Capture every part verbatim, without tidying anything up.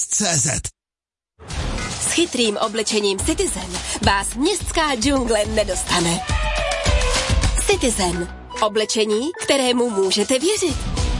cé zet. S chytrým oblečením Citizen vás městská džungle nedostane. Citizen. Oblečení, kterému můžete věřit.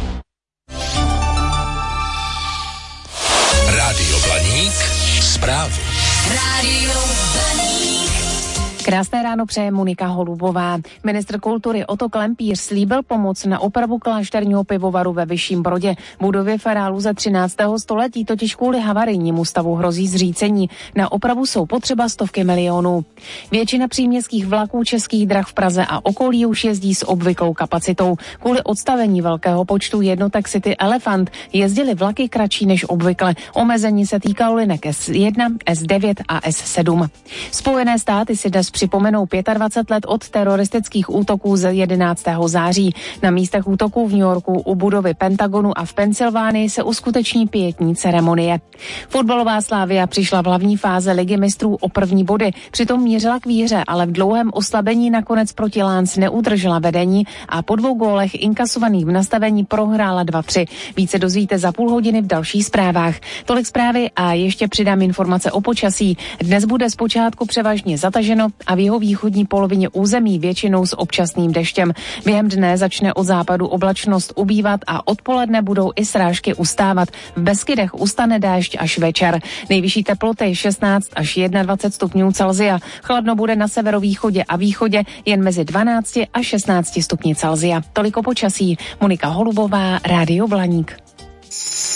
Rádio Blaník. Zprávy. Rádio Blaník. Krásné ráno přeje Monika Holubová. Ministr kultury Otto Klempíř slíbil pomoc na opravu klášterního pivovaru ve Vyšším Brodě. Budově farálu ze třináctého století totiž kvůli havarijnímu stavu hrozí zřícení. Na opravu jsou potřeba stovky milionů. Většina příměstských vlaků Českých drah v Praze a okolí už jezdí s obvyklou kapacitou. Kvůli odstavení velkého počtu jednotek City Elefant jezdily vlaky kratší než obvykle. Omezení se týkalo linek S jedna, S devět a S sedm. Spojené státy si dnes připomenou dvacet pět let od teroristických útoků z jedenáctého září. Na místech útoků v New Yorku, u budovy Pentagonu a v Pensylvánii se uskuteční pietní ceremonie. Fotbalová Slavia přišla v hlavní fáze Ligy mistrů o první body, přitom mířila k výhře, ale v dlouhém oslabení nakonec proti Lens neudržela vedení a po dvou gólech inkasovaných v nastavení prohrála dva tři. Více dozvíte za půl hodiny v dalších zprávách. Tolik zprávy a ještě přidám informace o počasí. Dnes bude zpočátku převážně zataženo a v jeho východní polovině území většinou s občasným deštěm. Během dne začne od západu oblačnost ubývat a odpoledne budou i srážky ustávat. V Beskydech ustane déšť až večer. Nejvyšší teploty šestnáct až dvacet jedna stupňů Celsia. Chladno bude na severovýchodě a východě jen mezi dvanáct a šestnáct stupni Celsia. Toliko počasí. Monika Holubová, Rádio Blaník.